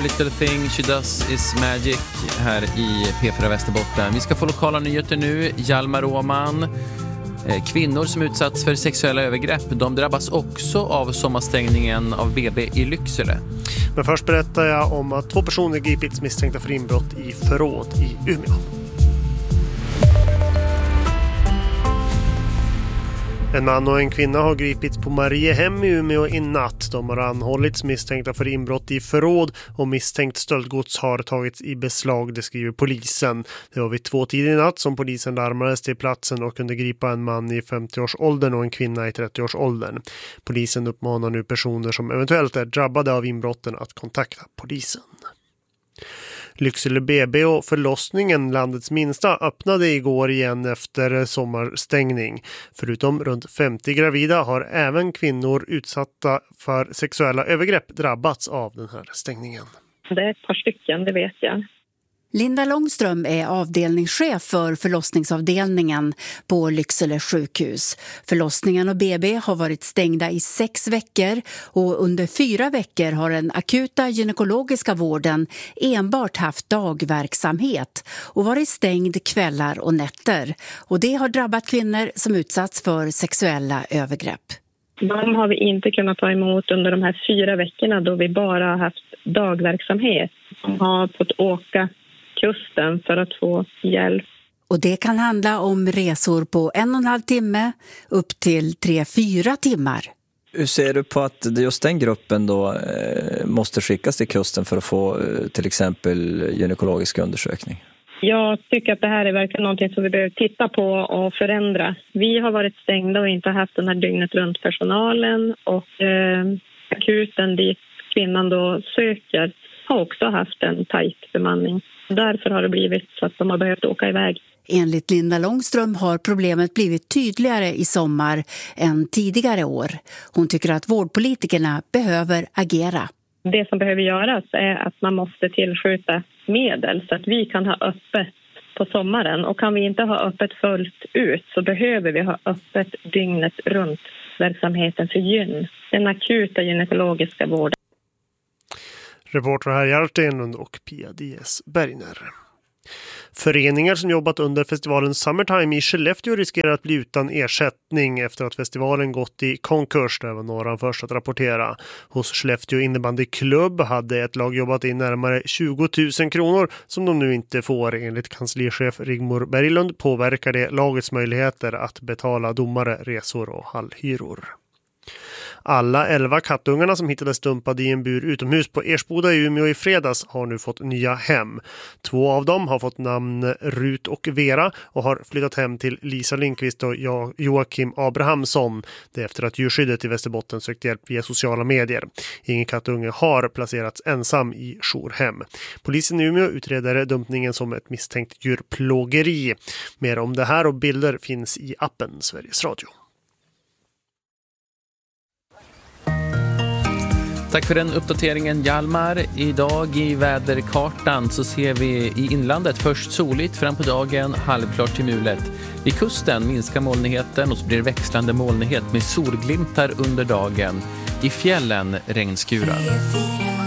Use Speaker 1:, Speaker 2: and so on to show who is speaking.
Speaker 1: Little Thing She Does Is Magic här i P4 Västerbotten. Vi ska få lokala nyheter nu. Hjalmar Åman. Kvinnor som utsatts för sexuella övergrepp, de drabbas också av sommarstängningen av BB i Lycksele.
Speaker 2: Men först berättar jag om att 2 personer gripits misstänkta för inbrott i förråd i Umeå. En man och en kvinna har gripits på Mariehem i Umeå i natt. De har anhållits misstänkta för inbrott i förråd och misstänkt stöldgods har tagits i beslag, det skriver polisen. Det var vid 2-tiden i natt som polisen larmades till platsen och kunde gripa en man i 50-årsåldern och en kvinna i 30-årsåldern. Polisen uppmanar nu personer som eventuellt är drabbade av inbrotten att kontakta polisen. Lycksele BB och förlossningen, landets minsta, öppnade igår igen efter sommarstängning. Förutom runt 50 gravida har även kvinnor utsatta för sexuella övergrepp drabbats av den här stängningen.
Speaker 3: Det är ett par stycken, det vet jag.
Speaker 4: Linda Långström är avdelningschef för förlossningsavdelningen på Lycksele sjukhus. Förlossningen och BB har varit stängda i 6 veckor och under 4 veckor har den akuta gynekologiska vården enbart haft dagverksamhet och varit stängd kvällar och nätter. Och det har drabbat kvinnor som utsatts för sexuella övergrepp.
Speaker 3: De har vi inte kunnat ta emot under de här 4 veckorna då vi bara har haft dagverksamhet. De har fått åka kusten för att få hjälp.
Speaker 4: Och det kan handla om resor på 1,5 timme upp till 3-4 timmar.
Speaker 5: Hur ser du på att just den gruppen då måste skickas till kusten för att få till exempel gynekologisk undersökning?
Speaker 3: Jag tycker att det här är verkligen någonting som vi behöver titta på och förändra. Vi har varit stängda och inte haft den här dygnet runt personalen och akuten dit kvinnan då söker har också haft en tajt bemanning. Därför har det blivit så att de har behövt åka iväg.
Speaker 4: Enligt Linda Långström har problemet blivit tydligare i sommar än tidigare år. Hon tycker att vårdpolitikerna behöver agera.
Speaker 3: Det som behöver göras är att man måste tillskjuta medel så att vi kan ha öppet på sommaren. Och kan vi inte ha öppet fullt ut så behöver vi ha öppet dygnet runt verksamheten för gyn. Den akuta gynekologiska vården.
Speaker 2: Reporter här Hjälte Enlund och Pia Diaz Bergner. Föreningar som jobbat under festivalen Summertime i Skellefteå riskerar att bli utan ersättning efter att festivalen gått i konkurs. Det var några först att rapportera. Hos Skellefteå innebandyklubb hade ett lag jobbat in närmare 20 000 kronor som de nu inte får. Enligt kanslichef Rigmor Berglund påverkar det lagets möjligheter att betala domare, resor och hallhyror. Alla 11 kattungarna som hittades dumpade i en bur utomhus på Ersboda i Umeå i fredags har nu fått nya hem. 2 av dem har fått namn Rut och Vera och har flyttat hem till Lisa Lindqvist och Joakim Abrahamsson. Det är efter att djurskyddet i Västerbotten sökt hjälp via sociala medier. Ingen kattunge har placerats ensam i jourhem. Polisen i Umeå utreder dumpningen som ett misstänkt djurplågeri. Mer om det här och bilder finns i appen Sveriges Radio.
Speaker 1: Tack för den uppdateringen, Hjalmar. Idag i väderkartan så ser vi i inlandet först soligt fram på dagen, halvklart till mulet. Vid kusten minskar molnigheten och så blir det växlande molnighet med solglimtar under dagen. I fjällen regnskurar.